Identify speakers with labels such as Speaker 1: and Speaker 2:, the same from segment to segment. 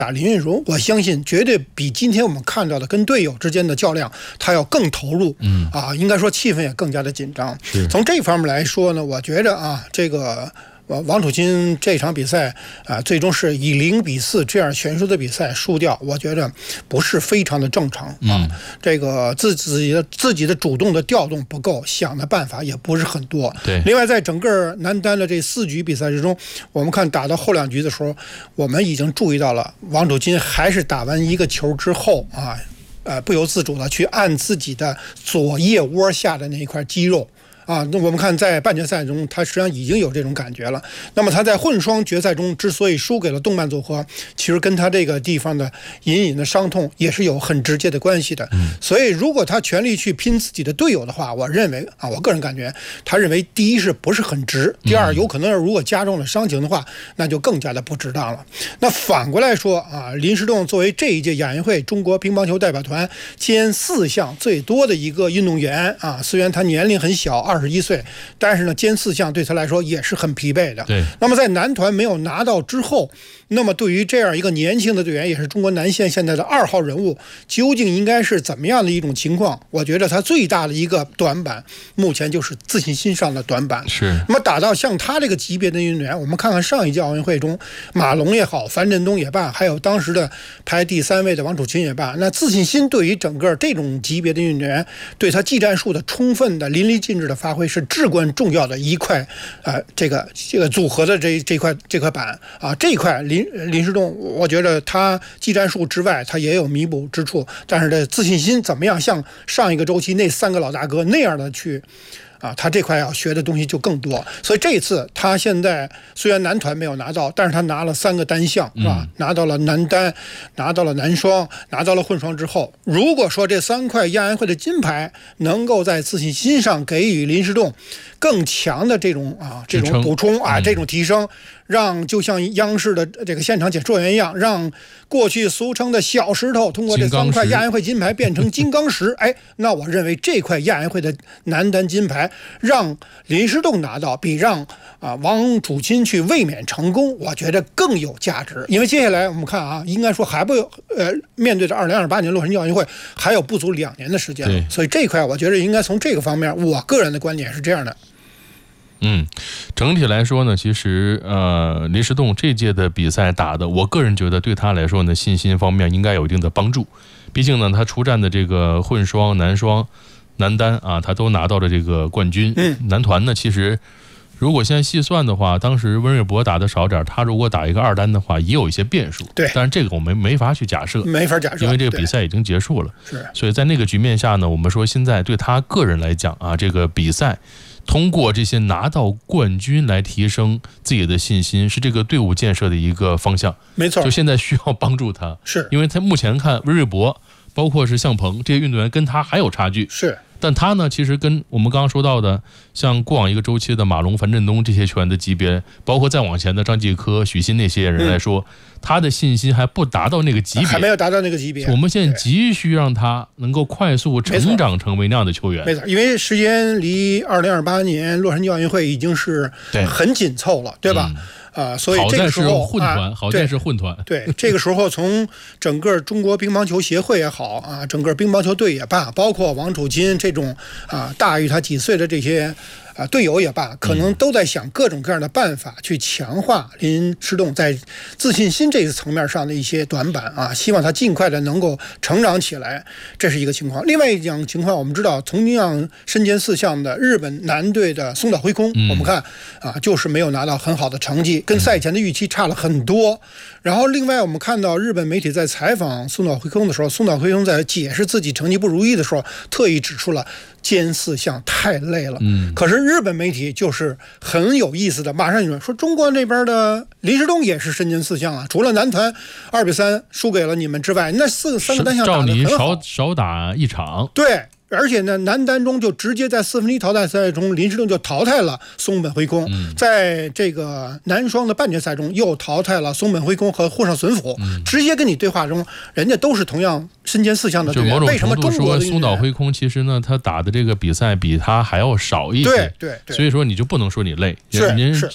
Speaker 1: 打林昀儒，我相信绝对比今天我们看到的跟队友之间的较量，他要更投入。应该说气氛也更加的紧张。从这方面来说呢，我觉着这个王楚钦这场比赛最终是以0-4这样悬殊的比赛输掉，我觉得不是非常的正常这个自己的主动的调动不够，想的办法也不是很多。
Speaker 2: 对，
Speaker 1: 另外在整个男单的这4局比赛之中，我们看打到后2局的时候，我们已经注意到了王楚钦还是打完一个球之后不由自主的去按自己的左腋窝下的那一块肌肉。那我们看在半决赛中，他实际上已经有这种感觉了。那么他在混双决赛中之所以输给了动脉组合，其实跟他这个地方的隐隐的伤痛也是有很直接的关系的。所以如果他全力去拼自己的队友的话，我认为我个人感觉，他认为第一是不是很值，第二有可能如果加重了伤情的话，那就更加的不值当了。那反过来说林诗栋作为这一届亚运会中国乒乓球代表团兼4项最多的一个运动员虽然他年龄很小21岁，但是呢兼4项对他来说也是很疲惫的。
Speaker 2: 对，
Speaker 1: 那么在男团没有拿到之后，那么对于这样一个年轻的队员，也是中国男线现在的2号人物，究竟应该是怎么样的一种情况？我觉得他最大的一个短板，目前就是自信心上的短板。
Speaker 2: 是。
Speaker 1: 那么打到像他这个级别的运动员，我们看看上一届奥运会中，马龙也好，樊振东也罢，还有当时的排第3位的王楚钦也罢，那自信心对于整个这种级别的运动员，对他技战术的充分的淋漓尽致的发挥是至关重要的一块这个组合的这块板这一块林诗栋，我觉得他技战术之外，他也有弥补之处，但是这自信心怎么样像上一个周期那3个老大哥那样的去他这块要学的东西就更多。所以这一次他现在虽然男团没有拿到，但是他拿了3个单项是吧？拿到了男单，拿到了男双，拿到了混双之后，如果说这3块亚运会的金牌能够在自信心上给予林诗栋更强的这种补充这种提升，让就像央视的这个现场解说员一样，让过去俗称的小石头通过这3块亚运会金牌变成金刚石。那我认为这块亚运会的男单金牌让林诗栋拿到，比让王楚钦去卫冕成功，我觉得更有价值。因为接下来我们看应该说还不面对着2028年洛杉矶奥运会还有不足2年的时间了，所以这块我觉得应该从这个方面，我个人的观点是这样的。
Speaker 2: 整体来说呢，其实林诗栋这届的比赛打的，我个人觉得对他来说呢，信心方面应该有一定的帮助。毕竟呢，他出战的这个混双、男双、男单他都拿到了这个冠军。男团呢，其实如果现在细算的话，当时温瑞博打的少点，他如果打一个2单的话，也有一些变数。
Speaker 1: 对，
Speaker 2: 但是这个我们没法去假设，因为这个比赛已经结束了。所以在那个局面下呢，我们说现在对他个人来讲这个比赛通过这些拿到冠军来提升自己的信心，是这个队伍建设的一个方向。
Speaker 1: 没错，
Speaker 2: 就现在需要帮助他，
Speaker 1: 是
Speaker 2: 因为他目前看温瑞博，包括是向鹏这些运动员跟他还有差距。
Speaker 1: 是。
Speaker 2: 但他呢，其实跟我们刚刚说到的，像过往一个周期的马龙、樊振东这些球员的级别，包括再往前的张继科、许昕那些人来说，他的信心还不达到那个级别，
Speaker 1: 还没有达到那个级别。
Speaker 2: 我们现在急需让他能够快速成长成为那样的球员。
Speaker 1: 没错，因为时间离2028年洛杉矶奥运会已经是很紧凑了，对吧？所以这个时候
Speaker 2: 好在是混团。
Speaker 1: 对，这个时候从整个中国乒乓球协会也好整个乒乓球队也罢，包括王楚钦这种大于他几岁的这些队友也罢，可能都在想各种各样的办法去强化林诗栋在自信心这个层面上的一些短板希望他尽快的能够成长起来，这是一个情况。另外一种情况，我们知道同样身兼4项的日本男队的松岛辉空，我们看就是没有拿到很好的成绩，跟赛前的预期差了很多。然后另外我们看到日本媒体在采访松岛辉空的时候，松岛辉空在解释自己成绩不如意的时候，特意指出了兼4项太累了。可是日本媒体就是很有意思的，马上说中国那边的林诗栋也是身兼4项除了男团2-3输给了你们之外，那3个单项打得很好，
Speaker 2: 照你少打1场。
Speaker 1: 对。而且呢，男单中就直接在4分之一淘汰赛中，林诗栋就淘汰了松本辉空，在这个男双的半决赛中又淘汰了松本辉空和户上隼辅，直接跟你对话中，人家都是同样身兼4项的队员，为什么中国的
Speaker 2: 松岛辉空其实呢，他打的这个比赛比他还要少一些，
Speaker 1: 对，
Speaker 2: 所以说你就不能说你累，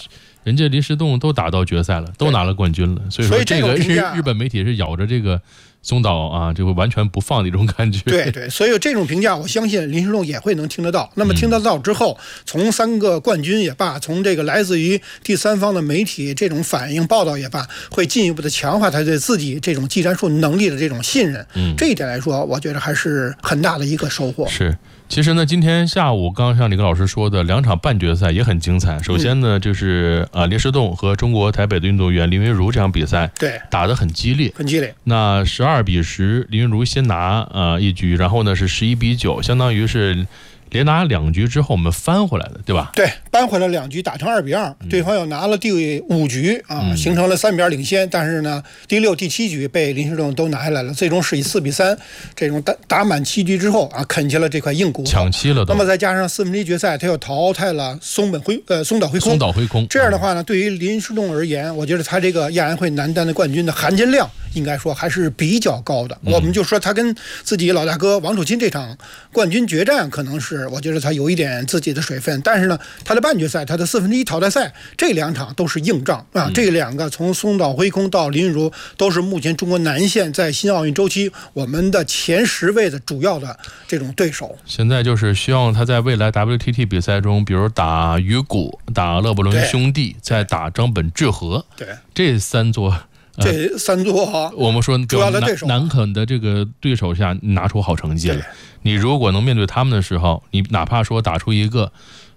Speaker 2: 人家林诗栋都打到决赛了，都拿了冠军了，所以说这个日本媒体是咬着这个松岛啊，这个完全不放的一种感觉。
Speaker 1: 对，所以这种评价，我相信林诗栋也会能听得到。那么听得到之后，从3个冠军也罢，从这个来自于第三方的媒体这种反应报道也罢，会进一步的强化他对自己这种技战术能力的这种信任。这一点来说，我觉得还是很大的一个收获。
Speaker 2: 是。其实呢，今天下午刚刚像李根老师说的，2场半决赛也很精彩。首先呢，就是林诗栋和中国台北的运动员林昀儒这场比赛，
Speaker 1: 对，
Speaker 2: 打得很激烈，
Speaker 1: 很激烈。
Speaker 2: 那12-10，林昀儒先拿一局，然后呢是11-9，相当于是连拿2局之后，我们翻回来的，对吧？
Speaker 1: 对，扳回了2局，打成2-2，对方又拿了第5局啊，形成了3比2领先。但是呢，第6、第7局被林诗栋都拿下来了，最终是以4-3这种打满7局之后啊，啃下了这块硬骨头，
Speaker 2: 抢七了都。
Speaker 1: 那么再加上1/4决赛，他又淘汰了松岛辉空。这样的话呢，对于林诗栋而言，我觉得他这个亚运会男单的冠军的含金量，应该说还是比较高的。我们就说他跟自己老大哥王楚钦这场冠军决战，可能是我觉得他有一点自己的水分，但是呢，他的半决赛、他的1/4淘汰赛这2场都是硬仗啊。这2个从松岛辉空到林昀儒，都是目前中国男线在新奥运周期我们的前10位的主要的这种对手。
Speaker 2: 现在就是希望他在未来 WTT 比赛中，比如打鱼骨、打勒布伦兄弟，再打张本智和，
Speaker 1: 对，
Speaker 2: 这3座。
Speaker 1: 这3座
Speaker 2: 我们说
Speaker 1: 主要的对手
Speaker 2: 难啃的这个对手下拿出好成绩了。你如果能面对他们的时候，你哪怕说打出一个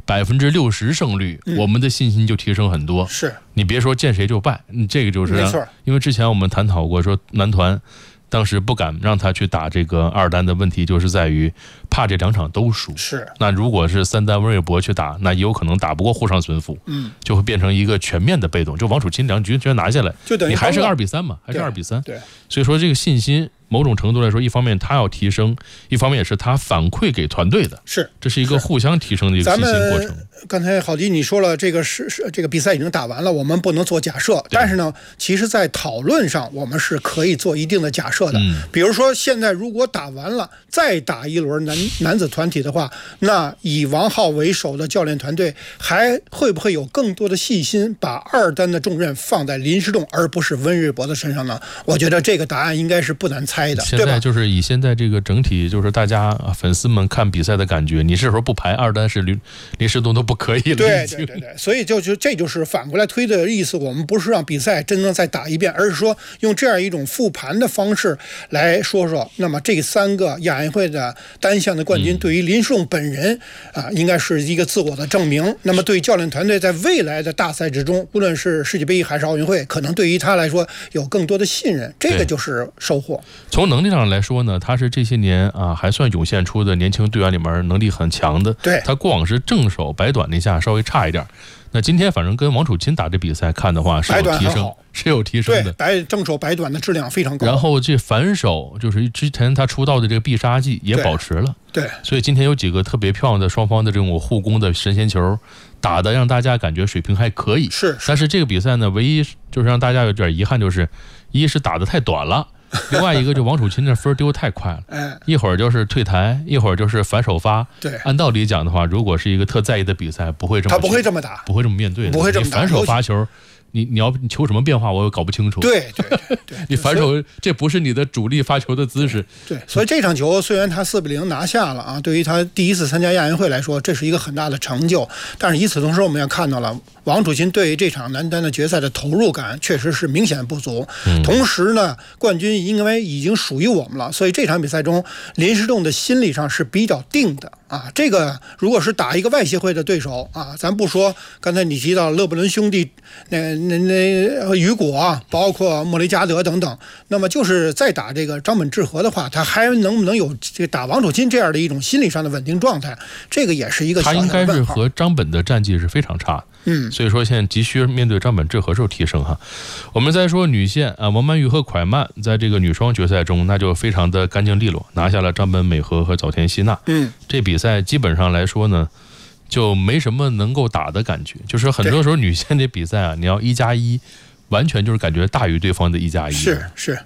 Speaker 2: 60%胜率，我们的信心就提升很多。
Speaker 1: 是，
Speaker 2: 你别说见谁就败，这个就是
Speaker 1: 没错。
Speaker 2: 因为之前我们探讨过，说男团当时不敢让他去打这个2单的问题，就是在于怕这2场都输。
Speaker 1: 是，
Speaker 2: 那如果是3单温瑞博去打，那也有可能打不过沪上孙富，就会变成一个全面的被动。就王楚钦2局全拿下来，
Speaker 1: 就等于
Speaker 2: 你还是2-3嘛，还是2-3。
Speaker 1: 对，
Speaker 2: 所以说这个信心，某种程度来说，一方面他要提升，一方面也是他反馈给团队的，这是一个互相提升的一个信心过程。
Speaker 1: 刚才郝迪你说了，这个这个比赛已经打完了，我们不能做假设，但是呢，其实在讨论上我们是可以做一定的假设的。比如说现在如果打完了再打一轮男子团体的话，那以王浩为首的教练团队还会不会有更多的细心把2单的重任放在林诗栋而不是温瑞博的身上呢？我觉得这个答案应该是不难猜的。
Speaker 2: 现在就是以现在这个整体就是大家粉丝们看比赛的感觉，你是时候不排2单是林诗栋都不可以了。
Speaker 1: 对，所以这就是反过来推的意思。我们不是让比赛真正再打一遍，而是说用这样一种复盘的方式来说说，那么这3个亚运会的单项的冠军对于林诗栋本人应该是一个自我的证明。那么对教练团队在未来的大赛之中，无论是世界杯还是奥运会，可能对于他来说有更多的信任，这个就是收获。
Speaker 2: 从能力上来说呢，他是这些年还算涌现出的年轻队员里面能力很强的。
Speaker 1: 对，
Speaker 2: 他过往是正手白短那下稍微差一点，那今天反正跟王楚钦打这比赛看的话是有提升的，
Speaker 1: 对，正手白短的质量非常高。
Speaker 2: 然后这反手就是之前他出道的这个必杀技也保持了。
Speaker 1: 对，
Speaker 2: 所以今天有几个特别漂亮的双方的这种互攻的神仙球，打的让大家感觉水平还可以。
Speaker 1: 是，
Speaker 2: 但是这个比赛呢，唯一就是让大家有点遗憾，就是一是打得太短了。另外一个就王楚钦这分丢太快了，一会儿就是退台，一会儿就是反手发。
Speaker 1: 对，
Speaker 2: 按道理讲的话，如果是一个特在意的比赛，不会这么
Speaker 1: 他不会这么打，
Speaker 2: 不会这么面对的，
Speaker 1: 不会这么打。
Speaker 2: 你反手发球，你求什么变化，我也搞不清楚。
Speaker 1: 对，
Speaker 2: 你反手这不是你的主力发球的姿势。
Speaker 1: 对，所以这场球虽然他4-0拿下了啊，对于他第一次参加亚运会来说，这是一个很大的成就。但是与此同时，我们也看到了王楚钦对于这场男单的决赛的投入感确实是明显不足。同时呢，冠军因为已经属于我们了，所以这场比赛中林诗栋的心理上是比较定的啊。这个如果是打一个外协会的对手啊，咱不说刚才你提到勒布伦兄弟那雨果啊，包括莫雷加德等等，那么就是再打这个张本智和的话，他还能不能有这个打王楚钦这样的一种心理上的稳定状态，这个也是一个小小的问号。
Speaker 2: 他应该是和张本的战绩是非常差的。所以说现在急需面对张本智和受提升哈。我们再说女线王曼玉和蒯曼在这个女双决赛中，那就非常的干净利落，拿下了张本美和和早田希娜。这比赛基本上来说呢，就没什么能够打的感觉，就是很多时候女线这比赛你要1+1。完全就是感觉大于对方的1+1。
Speaker 1: 是，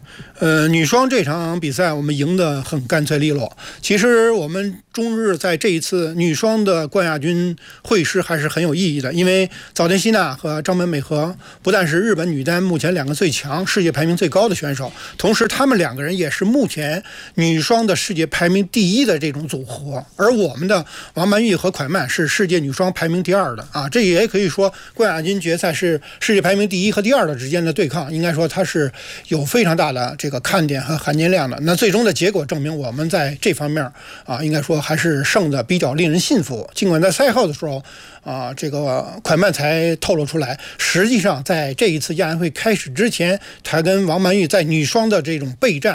Speaker 1: 女双这场比赛我们赢得很干脆利落。其实我们中日在这一次女双的冠亚军会师还是很有意义的，因为早田希娜和张本美和不但是日本女单目前2个最强、世界排名最高的选手，同时他们2个人也是目前女双的世界排名第1的这种组合。而我们的王曼玉和蒯曼是世界女双排名第2的啊，这也可以说冠亚军决赛是世界排名第1和第2的之间的对抗，应该说它是有非常大的这个看点和含金量的。那最终的结果证明，我们在这方面应该说还是胜的比较令人信服。尽管在赛后的时候这个蒯曼才透露出来，实际上在这一次亚运会开始之前，他跟王曼玉在女双的这种备战